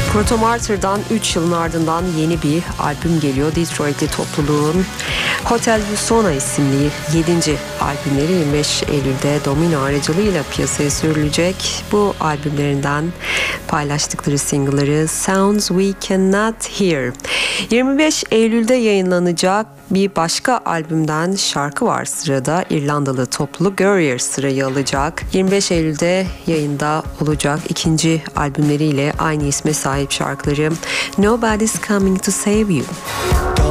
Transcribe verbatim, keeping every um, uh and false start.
Proto Martyr'dan üç yılın ardından yeni bir albüm geliyor. Detroit'li topluluğun Hotel Usona isimli yedinci albümleri yirmi beş Eylül'de Domino aracılığıyla piyasaya sürülecek. Bu albümlerinden paylaştıkları single'ları Sounds We Cannot Hear. yirmi beş Eylül'de yayınlanacak bir başka albümden şarkı var sırada. İrlandalı topluluk Gurrier sırayı alacak. yirmi beş Eylül'de yayında olacak ikinci albümleriyle aynı isme sahip şarkıları Nobody's Coming to Save You.